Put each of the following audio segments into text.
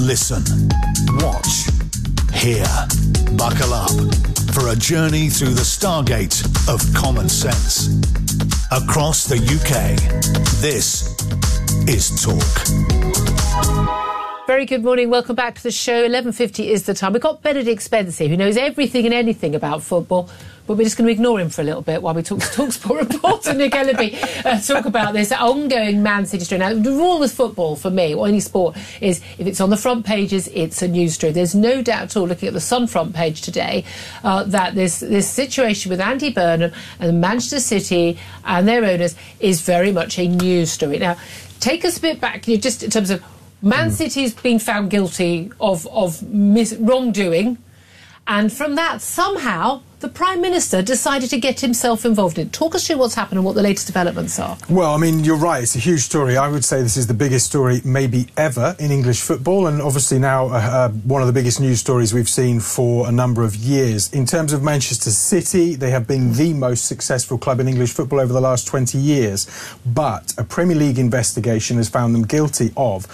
Listen, watch, hear. Buckle up for a journey through the stargate of common sense. Across the UK, this is Talk. Very good morning. Welcome back to the show. 11:50 is the time. We've got Benedict Spencer, who knows everything and anything about football, but we're just going to ignore him for a little bit while we talk to TalkSport reporter Nick Ellaby, talk about this ongoing Man City story. Now, the rule with football, for me, or any sport, is if it's on the front pages, it's a news story. There's no doubt at all, looking at the Sun front page today, that this situation with Andy Burnham and Manchester City and their owners is very much a news story. Now, take us a bit back, just in terms of Man City's been found guilty of wrongdoing, and from that, somehow, the Prime Minister decided to get himself involved in it. Talk us through what's happened and what the latest developments are. Well, I mean, you're right. It's a huge story. I would say this is the biggest story maybe ever in English football, and obviously now one of the biggest news stories we've seen for a number of years. In terms of Manchester City, they have been the most successful club in English football over the last 20 years. But a Premier League investigation has found them guilty of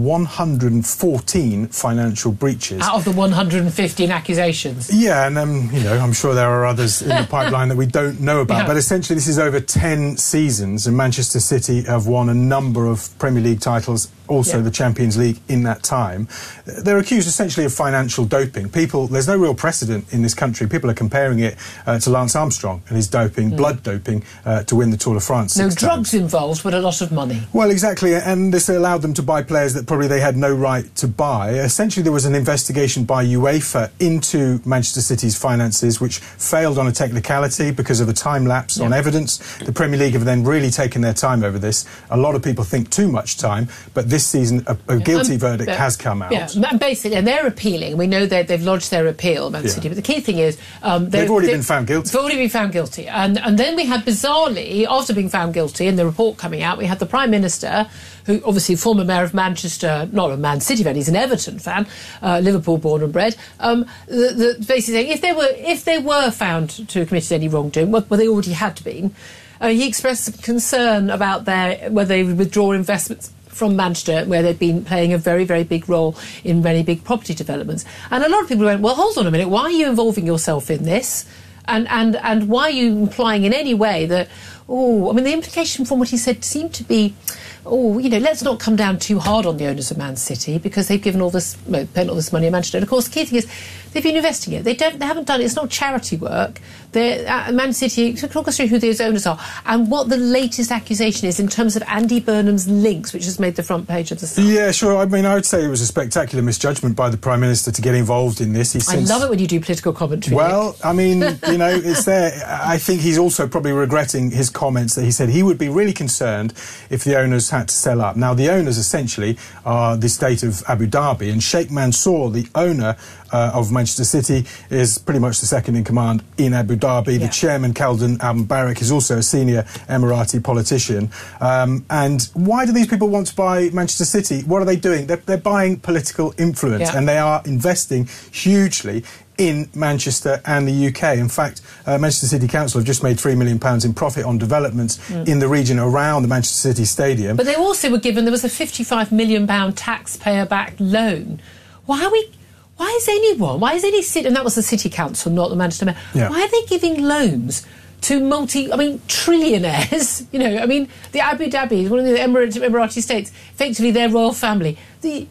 114 financial breaches. Out of the 115 accusations? Yeah, and I'm sure there are others in the pipeline that we don't know about. Yeah. But essentially, this is over 10 seasons, and Manchester City have won a number of Premier League titles, also the Champions League in that time. They're accused essentially of financial doping. There's no real precedent in this country. People are comparing it to Lance Armstrong and his doping, blood doping, to win the Tour de France. No drugs involved, but a lot of money. Well, exactly, and this allowed them to buy players that probably they had no right to buy. Essentially, there was an investigation by UEFA into Manchester City's finances, which failed on a technicality because of a time lapse on evidence. The Premier League have then really taken their time over this. A lot of people think too much time, but this season a guilty verdict has come out. Yeah, basically, and they're appealing. We know they've lodged their appeal, Man City, but the key thing is they've already been found guilty. They've already been found guilty, and then we had, bizarrely, after being found guilty and the report coming out, we had the Prime Minister, who obviously former mayor of Manchester, not a Man City fan, he's an Everton fan, Liverpool born and bred, basically saying if they were found to have committed any wrongdoing, well, they already had been, he expressed concern about whether they would withdraw investments from Manchester, where they'd been playing a very, very big role in many big property developments. And a lot of people went, well, hold on a minute, why are you involving yourself in this? And why are you implying in any way that, the implication from what he said seemed to be, let's not come down too hard on the owners of Man City because they've given spent all this money in Manchester. And of course, the key thing is they've been investing it. They haven't done it. It's not charity work. Man City, talk us through who those owners are and what the latest accusation is in terms of Andy Burnham's links, which has made the front page of the Sun. Yeah, sure. I mean, I would say it was a spectacular misjudgment by the Prime Minister to get involved in this. I love it when you do political commentary. Well, Nick. I mean, it's there. I think he's also probably regretting his comments that he said he would be really concerned if the owners had to sell up. Now, the owners essentially are the state of Abu Dhabi, and Sheikh Mansour, the owner of Manchester City, is pretty much the second in command in Abu Dhabi. The chairman, Khaldoon Al-Mubarak, is also a senior Emirati politician. And why do these people want to buy Manchester City? What are they doing? They're buying political influence, and they are investing hugely in Manchester and the UK. In fact, Manchester City Council have just made £3 million in profit on developments in the region around the Manchester City Stadium. But they also were given, there was a £55 million taxpayer-backed loan. Why is any city, and that was the City Council, not the Manchester Mayor, why are they giving loans to trillionaires? The Abu Dhabi, one of the Emirati states, effectively their royal family. They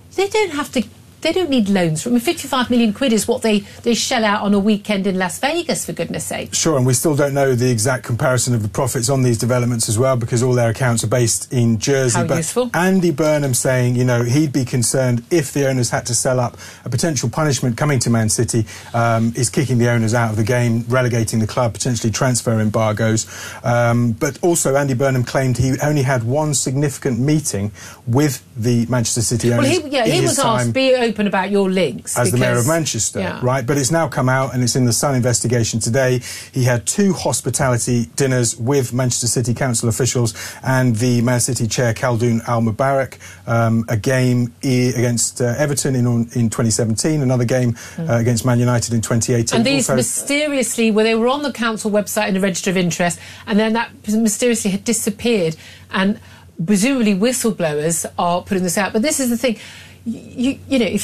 don't need loans from 55 million quid is what they shell out on a weekend in Las Vegas, for goodness sake. Sure, and we still don't know the exact comparison of the profits on these developments as well, because all their accounts are based in Jersey. How useful. Andy Burnham saying, he'd be concerned if the owners had to sell up. A potential punishment coming to Man City is kicking the owners out of the game, relegating the club, potentially transfer embargoes. But also Andy Burnham claimed he only had one significant meeting with the Manchester City owners. Well, he was asked, be open about your links as the mayor of Manchester, right? But it's now come out, and it's in the Sun investigation today. He had 2 hospitality dinners with Manchester City Council officials and the Man City chair, Khaldoon Al-Mubarak. A game against Everton in 2017, another game against Man United in 2018. And these mysteriously, they were on the council website in the register of interest, and then that mysteriously had disappeared, and presumably whistleblowers are putting this out. But this is the thing. You know, if